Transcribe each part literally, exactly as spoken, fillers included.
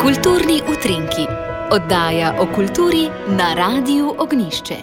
Kulturni utrinki, oddaja o kulturi na Radiu Ognjišče.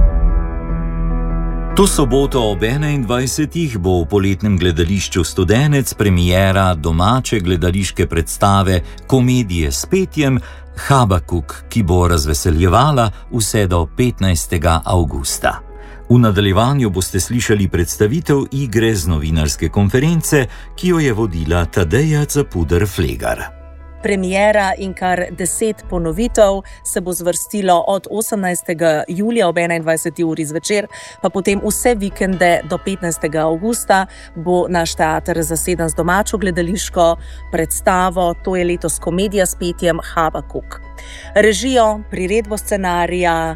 To soboto ob enaindvajsetih bo v poletnem gledališču Studenec premiera domače gledališke predstave Komedije s petjem Habakuk, ki bo razveseljevala vse do petnajstega avgusta. V nadaljevanju boste slišali predstavitev igre z novinarske konference, ki jo je vodila Tadeja Capuder-Flegar. Premiera in kar deset ponovitev se bo zvrstilo od osemnajstega julija ob enaindvajseti uri zvečer, pa potem vse vikende do petnajstega avgusta bo naš teater zaseden z domačo gledališko predstavo, to je letos Komedija s petjem Habakuk. Režijo, priredbo scenarija,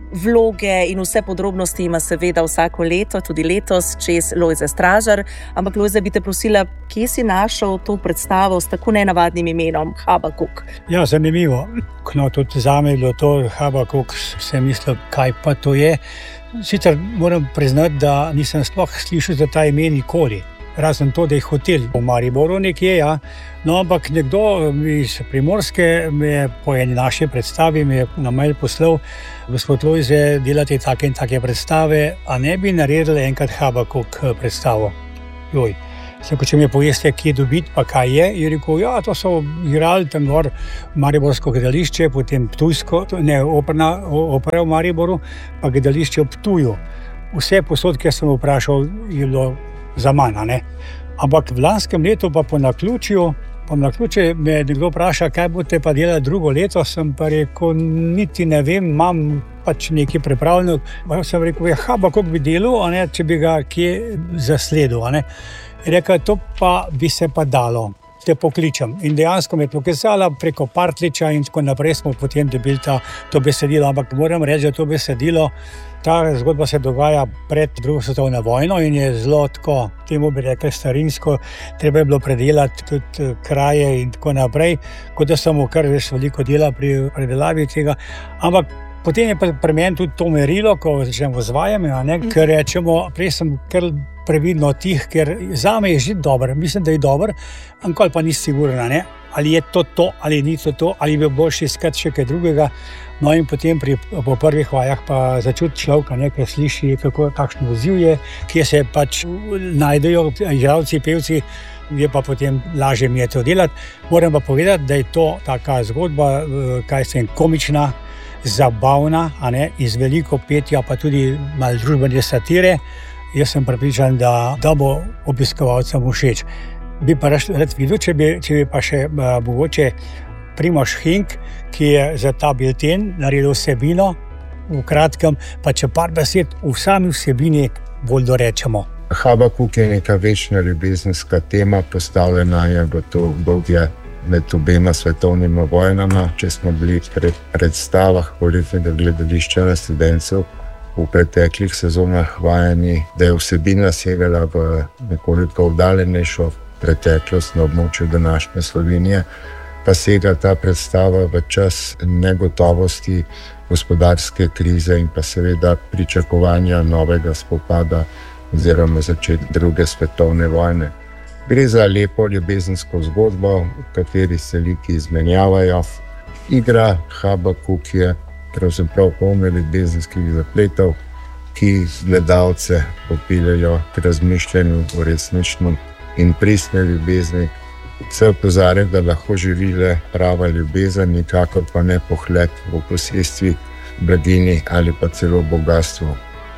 vloge in vse podrobnosti ima seveda vsako leto, tudi letos, čez Lojze Stražar. Ampak Lojze, bi te prosila, kje si našel to predstavo s tako nenavadnim imenom Habakuk? Ja, zanimivo. No, tudi zame je bilo to Habakuk, sem mislil, kaj pa to je. Sicer moram priznati, da nisem sploh slišal za ta ime nikoli. Razen to, da je hotel v Mariboru nekje, ja. No, ampak nekdo iz Primorske me je po eni naši predstavi me je na mail poslal: gospod Lojze, delate take in take predstave, a ne bi naredili enkrat Habakuk predstavo? Joj. Sem, če mi poveste, kje dobiti, pa kaj je, je rekel, ja, to so igrali tam gor Mariborsko gledališče, potem Ptujsko, ne, operna, opera v Mariboru, pa gledališče v Ptuju. Vse posod, kjer sem vprašal, je bilo za manj, ne. Ampak v lanskem letu pa po naključju, po naključju me nekdo vpraša, kaj boste pa delali drugo leto, sem pa rekel, niti ne vem, imam pač nekaj pripravljeno. Sem rekel, ja, Habakuk bi delal, a ne, če bi ga kje zasledil, a ne. Rekel, to pa bi se pa dalo, te pokličem. In dejansko me je poklicala preko Partliča in tako naprej smo potem dobili ta, to besedilo. Ampak moram reči, da to besedilo, ta zgodba se dogaja pred drugo svetovno vojno in je zelo tako, temu bi rekli starinsko, treba je bilo predelati tudi kraje in tako naprej, kot da sem kar res veliko dela pri predelavi tega. Ampak potem je pa pri meni tudi to merilo, ko začnemo z vajami, a ne, ker rečemo, prej sem kar previdno tih, ker zame je že dober, mislim, da je dober, nikoli pa nisi sigurna, ne, ali je to to, ali ni to to, ali bi boljši iskati še kaj drugega. No in potem pri, po prvih vajah pa začuti človeka, ne, kaj sliši, kako, kakšen odziv je, kje se pač najdejo igralci, pevci, je pa potem lažje mi je to delati. Moram pa povedati, da je to taka zgodba, kaj sem, komična, zabavna, a ne, iz veliko petja, pa tudi malo družbene satire. Jaz sem prepričan, da, da bo obiskovalcem všeč. Bi pa rad videl, če bi, če bi pa še uh, mogoče Primož Hink, ki je za ta bilten naredil vsebino, v kratkem, pa če par besed v sami vsebini bolj dorečemo. Habakuk je neka večna ljubezenska tema, postavljena je v to obdobje med obema svetovnima vojnama. Če smo bili pri predstavah poletnega gledališča na Studencu v preteklih sezonah vajeni, da je vsebina segala v nekoliko oddaljenejšo preteklost na območju današnje Slovenije, pa sega ta predstava v čas negotovosti, gospodarske krize in pa seveda pričakovanja novega spopada oziroma začetka druge svetovne vojne. Gre za lepo ljubezensko zgodbo, v kateri se liki izmenjavajo. Igra Habakuk je pravzaprav polna ljubezenskih zapletov, ki gledalce popeljejo k razmišljanju o resničnem in pristne ljubezni. Se opozarja, da lahko živi le prava ljubezen, nikakor pa ne pohled v posestvi, blaginji ali pa celo bogastvu.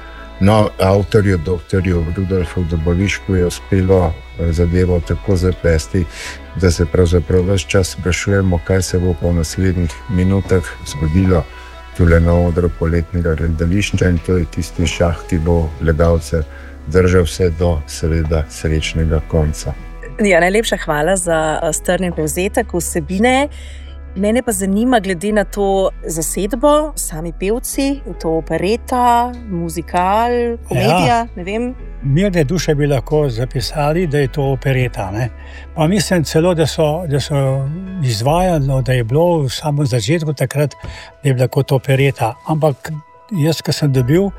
No, avtorju, doktorju Rudolfu Dobovišku je uspelo zadevo tako zaplesti, da se pravzaprav ves čas sprašujemo, kaj se bo po naslednjih minutah zgodilo tule na odru poletnega gledališča, in to je tisti šah, ki bo gledalce držal vse do seveda srečnega konca. Ja, najlepša hvala za strnjen povzetek vsebine. Mene pa zanima, glede na to zasedbo, sami pevci, to opereta, muzikal, komedija, ja, ne vem. Mirne duše bi lahko zapisali, da je to opereta, ne. Pa mislim celo, da so, da so izvajali, da je bilo v samem začetku takrat, da je bila kot opereta. Ampak jaz, ko sem dobil,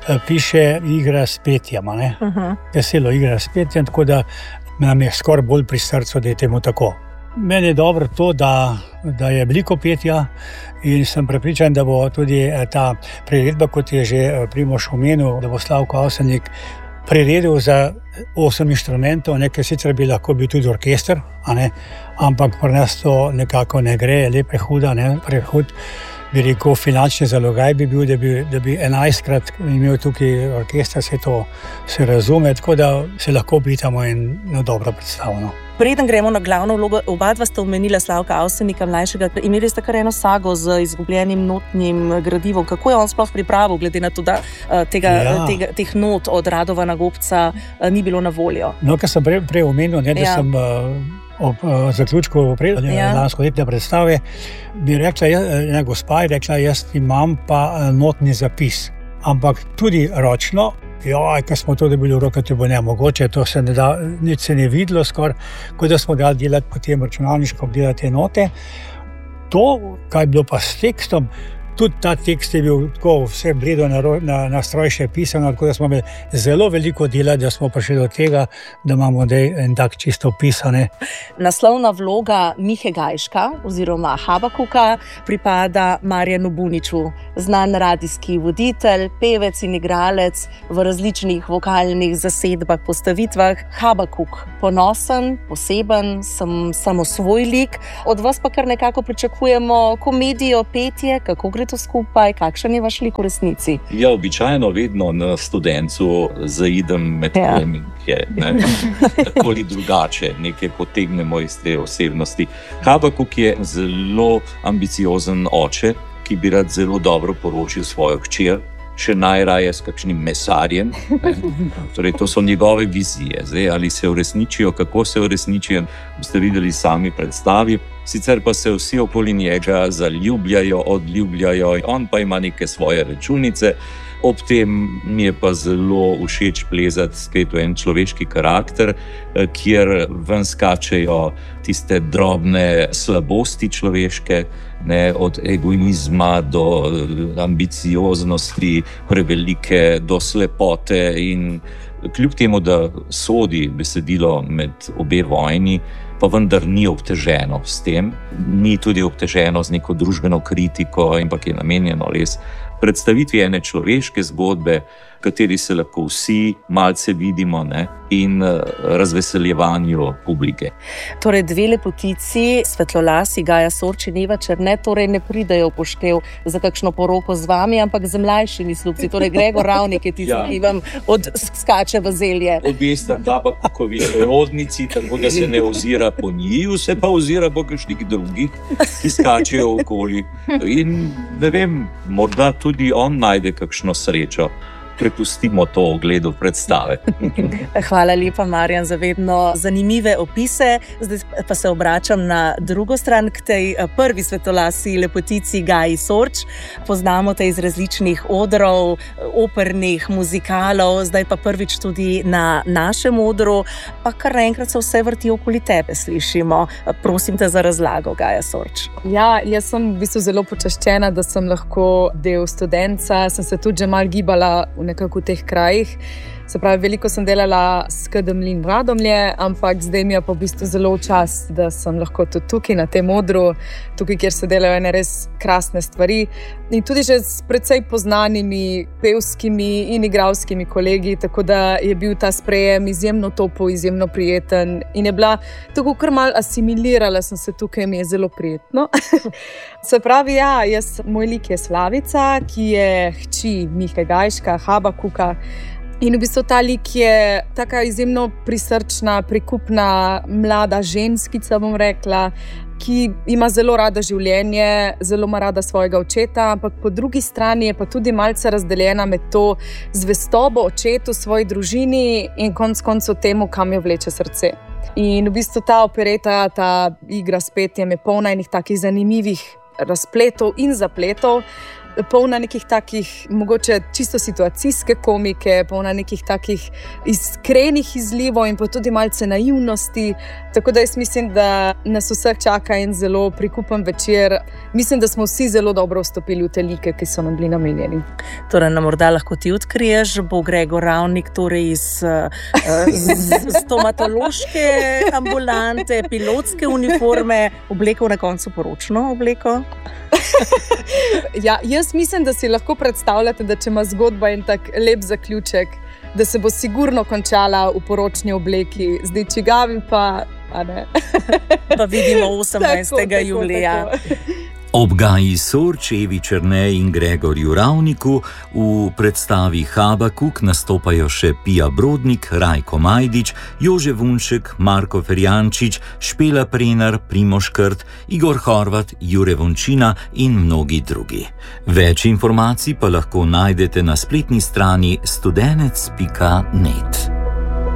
piše igra s petjem, ne. Uh-huh. Veselo igra s petjem, tako da nam je skoraj bolj pri srcu, da je temu tako. Meni je dobro to, da, da je veliko petja in sem prepričan, da bo tudi ta priredba, kot je že Primož omenil, da bo Slavko Avsenik priredil za osem inštrumentov, nekaj sicer bi lahko bil tudi orkester, a ne? Ampak pri nas to nekako ne gre, le prehuda, ne? Prehud. Bi rekel, finančni zalogaj bi bil, da bi, da bi enajstkrat imel tukaj orkester, se to se razume, tako da se lahko obitamo in na dobro predstavljamo. Preden gremo na glavno vlogo, oba dva sta omenila Slavka Avsenika mlajšega. Imeli ste kar eno sago z izgubljenim notnim gradivom. Kako je on sploh pripravil, glede na to, da tega, ja. tega, teh not od Radovana Gobca ni bilo na voljo? No, kar sem prej, prej omenil, ne, da ja. sem ob uh, zaključku ja. lanskoletne predstave, bi rekla, ena gospa je rekla, jaz imam pa notni zapis, ampak tudi ročno. Joj, ko smo to dobili v roke, to bo nemogoče, to se ne da, nič se ne videlo skoraj, kot da smo dali delati potem računalniško obdelati te note. To, kaj je bilo pa s tekstom, tudi ta tekst je bil tako vse bledo na, na, na stroj še pisano, tako da smo imeli zelo veliko dela, da smo prišli do tega, da imamo en tak čisto pisane. Naslovna vloga Mihe Gajška oziroma Habakuka pripada Marjanu Buniču, znan radijski voditelj, pevec in igralec v različnih vokalnih zasedbah, postavitvah. Habakuk, ponosen, poseben, sem samosvoj lik. Od vas pa kar nekako pričakujemo komedijo, petje, kako gre to skupaj, kakšen je vaš lik v resnici? Ja, običajno vedno na Studencu zaidem med ja. plemenke, tako ali drugače, nekaj potegnemo iz te osebnosti. Habakuk je zelo ambiciozen oče, ki bi rad zelo dobro poročil svojo hčer, še najraje s kakšnim mesarjem. Torej, to so njegove vizije. Zdaj, ali se uresničijo, kako se uresničijo, boste videli sami predstavi. Sicer pa se vsi okoli njega zaljubljajo, odljubljajo, on pa ima neke svoje računice. Ob tem mi je pa zelo všeč plezati spet v en človeški karakter, kjer ven skačejo tiste drobne slabosti človeške, ne, od egoizma do ambicioznosti, prevelike do slepote, in kljub temu, da sodi besedilo med obe vojni, pa vendar ni obteženo s tem, ni tudi obteženo z neko družbeno kritiko, ampak je namenjeno res predstavitvi ene človeške zgodbe, v kateri se lahko vsi malce vidimo, ne, in razveseljevanju publike. Torej, dve lepotici, svetlolasi Gaja Sorč in Eva Černe, torej ne pridejo v poštev za kakšno poroko z vami, ampak z mlajšimi slupci. Torej, Gregor Ravnik je tisti, ja. ki vam odskače v zelje. Obe sta Habakukovi sorodnici, tako da se ne ozira po njiju, se pa ozira po kakšnih drugih, ki skačejo okoli. In ne vem, morda tudi on najde kakšno srečo. Prepustimo to ogledu predstave. Hvala lepa, Marjan, za vedno zanimive opise. Zdaj pa se obračam na drugo stran, k tej prvi svetlolasi lepotici Gaji Sorč. Poznamo te iz različnih odrov, opernih, muzikalov, zdaj pa prvič tudi na našem odru, pa kar naenkrat se vse vrti okoli tebe, slišimo. Prosim te za razlago, Gaja Sorč. Ja, jaz sem v bistvu zelo počaščena, da sem lahko del Studenca, sem se tudi že malo gibala v nekako v teh krajih. Se pravi, veliko sem delala s K D Mlin Radomlje, ampak zdaj mi je pa v bistvu zelo čast, da sem lahko tudi tukaj na tem odru, tukaj, kjer se delajo ene res krasne stvari. In tudi že s precej poznanimi pevskimi in igralskimi kolegi, tako da je bil ta sprejem izjemno topel, izjemno prijeten in je bila tako kar malo asimilirala sem se tukaj, mi je zelo prijetno. Se pravi, ja, jaz, moj lik je Slavica, ki je hči Mihe Gajška, Habakuka. In v bistvu ta lik je taka izjemno prisrčna, prikupna, mlada ženskica, bom rekla, ki ima zelo rada življenje, zelo ima rada svojega očeta, ampak po drugi strani je pa tudi malce razdeljena med to zvestobo očetu, svoji družini in konec koncev temu, kam jo vleče srce. In v bistvu ta opereta, ta igra s petjem je polna enih takih zanimivih razpletov in zapletov. polna nekih takih, mogoče čisto situacijske komike, polna nekih takih iskrenih izlivov in pa tudi malce naivnosti. Tako da jaz mislim, da nas vseh čaka en zelo prikupen večer. Mislim, da smo vsi zelo dobro vstopili v te like, ki so nam bili namenjeni. Torej, nam morda lahko ti odkriješ, bo Gregor Ravnik torej iz uh, stomatološke ambulante, pilotske uniforme, oblekel na koncu poročno obleko? Ja, jaz mislim, da si lahko predstavljate, da če ima zgodba en tak lep zaključek, da se bo sigurno končala v poročni obleki. Zdaj, čigavi pa, a ne. Pa vidimo osemnajstega julija. Ob Gaji Sorč, Evi Černe in Gregorju Ravniku v predstavi Habakuk nastopajo še Pija Brodnik, Rajko Majdič, Jože Vunšek, Marko Ferjančič, Špela Prenar, Primož Krt, Igor Horvat, Jure Vončina in mnogi drugi. Več informacij pa lahko najdete na spletni strani studenec pika net.